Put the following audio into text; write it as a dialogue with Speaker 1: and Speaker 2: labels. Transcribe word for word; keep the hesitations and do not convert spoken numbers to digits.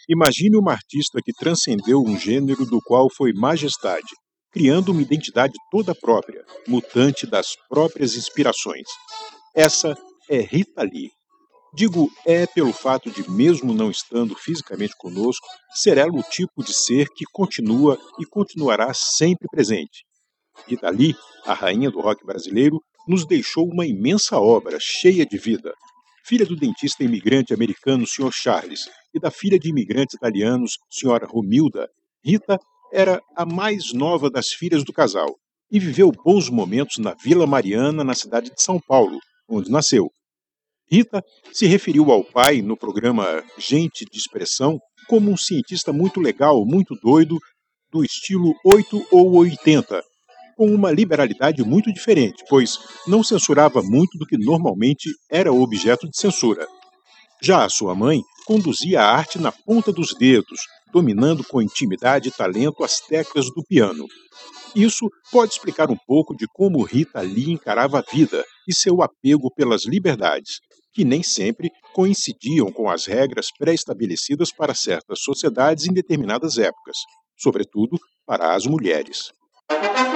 Speaker 1: Imagine uma artista que transcendeu um gênero do qual foi majestade, criando uma identidade toda própria, mutante das próprias inspirações. Essa é Rita Lee. Digo é pelo fato de, mesmo não estando fisicamente conosco, ser ela o tipo de ser que continua e continuará sempre presente. Rita Lee, a rainha do rock brasileiro, nos deixou uma imensa obra, cheia de vida. Filha do dentista imigrante americano senhor Charles e da filha de imigrantes italianos, senhora Romilda, Rita era a mais nova das filhas do casal e viveu bons momentos na Vila Mariana, na cidade de São Paulo, onde nasceu. Rita se referiu ao pai no programa Gente de Expressão como um cientista muito legal, muito doido, do estilo oito ou oitenta, com uma liberalidade muito diferente, pois não censurava muito do que normalmente era objeto de censura. Já a sua mãe conduzia a arte na ponta dos dedos, dominando com intimidade e talento as teclas do piano. Isso pode explicar um pouco de como Rita Lee encarava a vida e seu apego pelas liberdades, que nem sempre coincidiam com as regras pré-estabelecidas para certas sociedades em determinadas épocas, sobretudo para as mulheres.